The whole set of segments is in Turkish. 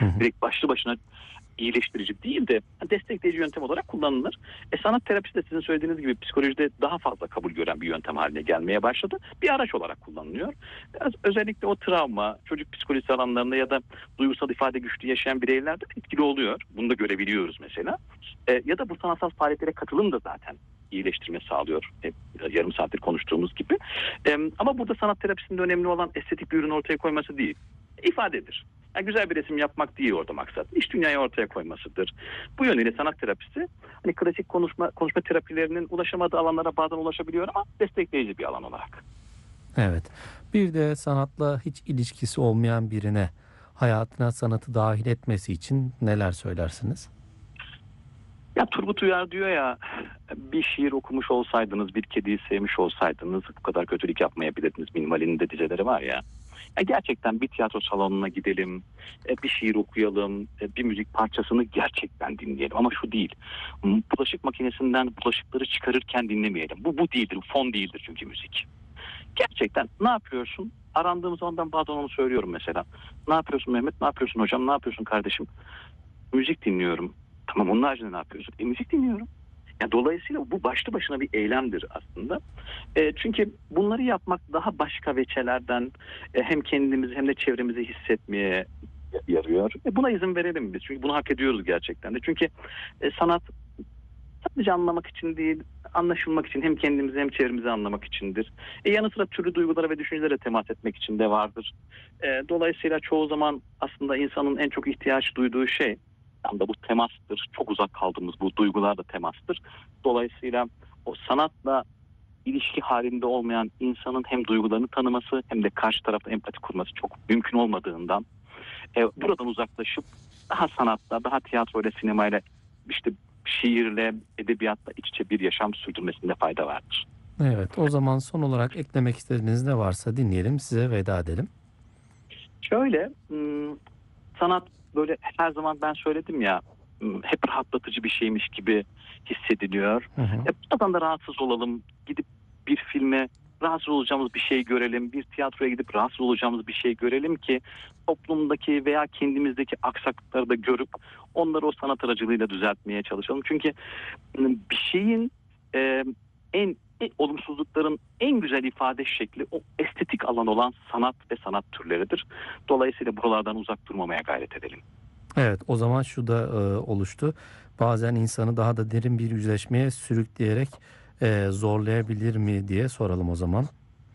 Hı hı. Direkt başlı başına iyileştirici değil de destekleyici yöntem olarak kullanılır. Sanat terapisi de sizin söylediğiniz gibi psikolojide daha fazla kabul gören bir yöntem haline gelmeye başladı. Bir araç olarak kullanılıyor. Biraz özellikle o travma, çocuk psikolojisi alanlarında ya da duygusal ifade güçlüğü yaşayan bireylerde etkili oluyor. Bunu da görebiliyoruz mesela. Ya da bu sanatsal faaliyetlere katılım da zaten iyileştirme sağlıyor. Yarım saattir konuştuğumuz gibi. Ama burada sanat terapisinde önemli olan estetik bir ürün ortaya koyması değil. İfadedir. Yani güzel bir resim yapmak değil orada maksat. İç dünyayı ortaya koymasıdır. Bu yönüyle sanat terapisi hani klasik konuşma terapilerinin ulaşamadığı alanlara bazen ulaşabiliyor ama destekleyici bir alan olarak. Evet. Bir de sanatla hiç ilişkisi olmayan birine hayatına sanatı dahil etmesi için neler söylersiniz? Ya Turgut Uyar diyor ya, bir şiir okumuş olsaydınız, bir kediyi sevmiş olsaydınız bu kadar kötülük yapmayabilirdiniz. Minimalinin de dizeleri var ya. Ya gerçekten bir tiyatro salonuna gidelim, bir şiir okuyalım, bir müzik parçasını gerçekten dinleyelim. Ama şu değil, bulaşık makinesinden bulaşıkları çıkarırken dinlemeyelim. Bu değildir, fon değildir çünkü müzik. Gerçekten ne yapıyorsun? Arandığım zaman ben bazen onu söylüyorum mesela. Ne yapıyorsun Mehmet, ne yapıyorsun hocam, ne yapıyorsun kardeşim? Müzik dinliyorum. Tamam, onun haricinde ne yapıyorsun? Müzik dinliyorum. Yani dolayısıyla bu başlı başına bir eylemdir aslında. Çünkü bunları yapmak daha başka veçelerden hem kendimizi hem de çevremizi hissetmeye yarıyor. Buna izin verelim biz. Çünkü bunu hak ediyoruz gerçekten de. Çünkü sanat sadece anlamak için değil, anlaşılmak için, hem kendimizi hem çevremizi anlamak içindir. Yanı sıra türlü duygulara ve düşüncelere temas etmek için de vardır. Dolayısıyla çoğu zaman aslında insanın en çok ihtiyaç duyduğu şey tam da bu temastır. Çok uzak kaldığımız bu duygular da temastır. Dolayısıyla o sanatla ilişki halinde olmayan insanın hem duygularını tanıması hem de karşı tarafta empati kurması çok mümkün olmadığından buradan uzaklaşıp daha sanatla, daha tiyatroyla, sinemayla, işte şiirle, edebiyatla iç içe bir yaşam sürdürmesinde fayda vardır. Evet, o zaman son olarak eklemek istediğiniz ne varsa dinleyelim, size veda edelim. Şöyle, sanat böyle her zaman ben söyledim ya, hep rahatlatıcı bir şeymiş gibi hissediliyor. Hı hı. Bazen da rahatsız olalım, gidip bir filme rahatsız olacağımız bir şey görelim, bir tiyatroya gidip rahatsız olacağımız bir şey görelim ki toplumdaki veya kendimizdeki aksaklıkları da görüp onları o sanat aracılığıyla düzeltmeye çalışalım. Çünkü bir şeyin en olumsuzlukların en güzel ifade şekli o estetik alan olan sanat ve sanat türleridir. Dolayısıyla buralardan uzak durmamaya gayret edelim. Evet, o zaman şu da oluştu. Bazen insanı daha da derin bir yüzleşmeye sürükleyerek zorlayabilir mi diye soralım o zaman.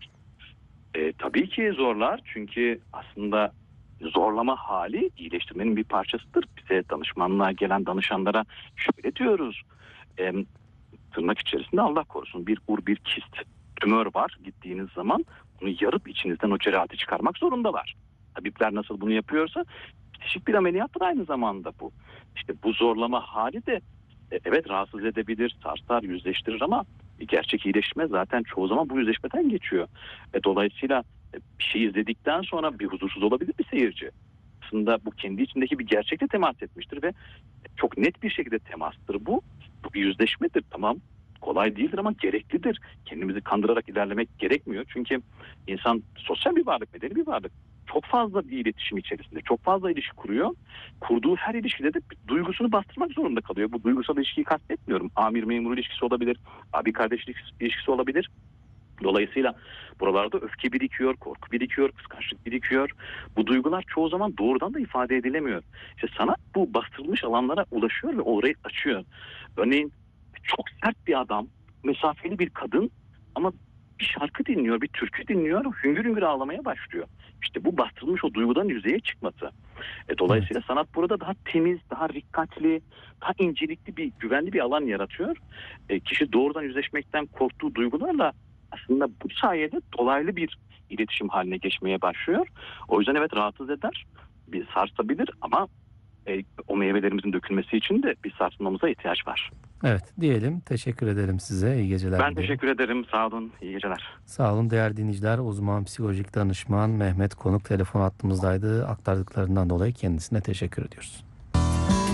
Tabii ki zorlar, çünkü aslında zorlama hali iyileştirmenin bir parçasıdır. Bize danışmanlığa gelen danışanlara şöyle diyoruz. E, Tırnak içerisinde Allah korusun bir bir kist, tümör var, gittiğiniz zaman bunu yarıp içinizden o cerahati çıkarmak zorundalar. Tabipler nasıl bunu yapıyorsa bitişik bir ameliyattır aynı zamanda bu. İşte bu zorlama hali de evet rahatsız edebilir, sarsar, yüzleştirir ama gerçek iyileşme zaten çoğu zaman bu yüzleşmeden geçiyor. Dolayısıyla bir şey izledikten sonra bir huzursuz olabilir bir seyirci. Aslında bu kendi içindeki bir gerçekle temas etmiştir ve çok net bir şekilde temastır bu. Bu bir yüzleşmedir, tamam. Kolay değildir ama gereklidir. Kendimizi kandırarak ilerlemek gerekmiyor. Çünkü insan sosyal bir varlık, medeni bir varlık. Çok fazla bir iletişim içerisinde, çok fazla ilişki kuruyor. Kurduğu her ilişkide de duygusunu bastırmak zorunda kalıyor. Bu duygusal ilişkiyi kastetmiyorum. Amir memur ilişkisi olabilir, abi kardeş ilişkisi olabilir. Dolayısıyla buralarda öfke birikiyor, korku birikiyor, kıskançlık birikiyor. Bu duygular çoğu zaman doğrudan da ifade edilemiyor. İşte sanat bu bastırılmış alanlara ulaşıyor ve orayı açıyor. Örneğin çok sert bir adam, mesafeli bir kadın ama bir şarkı dinliyor, bir türkü dinliyor, hüngür hüngür ağlamaya başlıyor. İşte bu bastırılmış o duygudan yüzeye çıkması. Evet. Dolayısıyla sanat burada daha temiz, daha dikkatli, daha incelikli bir, güvenli bir alan yaratıyor. Kişi doğrudan yüzleşmekten korktuğu duygularla aslında bu sayede dolaylı bir iletişim haline geçmeye başlıyor. O yüzden evet rahatsız eder, bir sarsabilir ama o meyvelerimizin dökülmesi için de bir sarsılmamıza ihtiyaç var. Evet, diyelim. Teşekkür ederim size. İyi geceler Ben dilerim. teşekkür ederim. Sağ olun. İyi geceler. Sağ olun değerli dinleyiciler. Uzman psikolojik danışman Mehmet Konuk telefon hattımızdaydı. Aktardıklarından dolayı kendisine teşekkür ediyoruz.